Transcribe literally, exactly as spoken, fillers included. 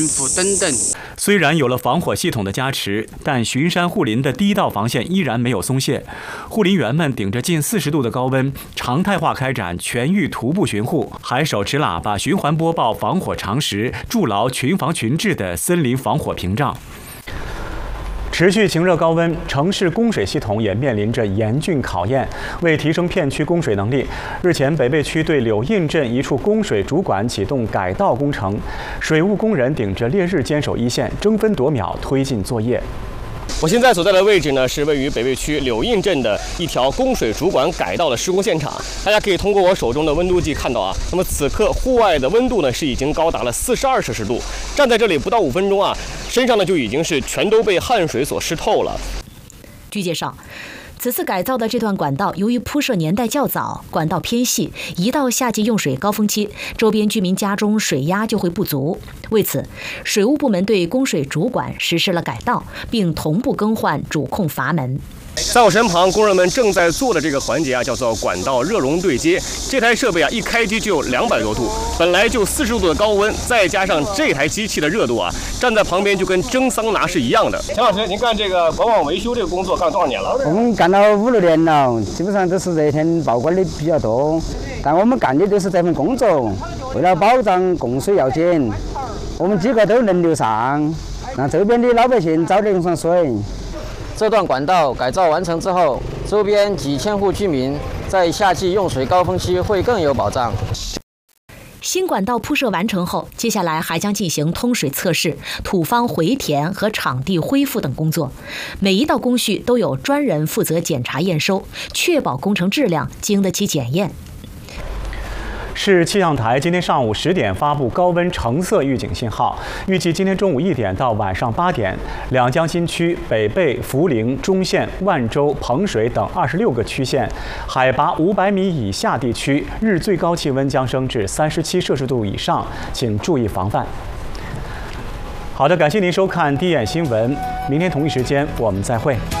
等等。 虽然有了防火系统的加持，但巡山护林的第一道防线依然没有松懈。护林员们顶着近四十度的高温，常态化开展全域徒步巡护，还手持喇叭循环播报防火常识，筑牢群防群治的森林防火屏障。持续晴热高温，城市供水系统也面临着严峻考验。为提升片区供水能力，日前北碚区对柳印镇一处供水主管启动改道工程，水务工人顶着烈日坚守一线，争分夺秒推进作业。 我现在所在的位置呢，是位于北碚区柳印镇的一条供水主管改道的施工现场。大家可以通过我手中的温度计看到啊，那么此刻户外的温度呢是已经高达了四十二摄氏度，站在这里不到五分钟啊，身上呢就已经是全都被汗水所湿透了。 据介绍，此次改造的这段管道，由于铺设年代较早，管道偏细，一到夏季用水高峰期，周边居民家中水压就会不足。为此，水务部门对供水主管实施了改道，并同步更换主控阀门。 在我身旁，工人们正在做的这个环节啊，叫做管道热熔对接。这台设备啊，一开机就有两百多度，本来就四十度的高温，再加上这台机器的热度啊，站在旁边就跟蒸桑拿是一样的。钱老师，您干这个管网维修这个工作干了多少年了？ 我们干了五六年了，基本上都是热天报关的比较多，但我们干的都是这份工作，为了保障供水要紧，我们几个都轮流上，让周边的老百姓早点用上水。 这段管道改造完成之后，周边几千户居民在夏季用水高峰期会更有保障。 新管道铺设完成后，接下来还将进行通水测试、土方回填和场地恢复等工作。每一道工序都有专人负责检查验收，确保工程质量经得起检验。 市气象台今天上午十点发布高温橙色预警信号，预计今天中午一点到晚上八点，两江新区、北碚、涪陵、忠县、万州、彭水等二十六个区县，海拔五百米以下地区日最高气温将升至三十七摄氏度以上，请注意防范。好的，感谢您收看第一眼新闻，明天同一时间我们再会。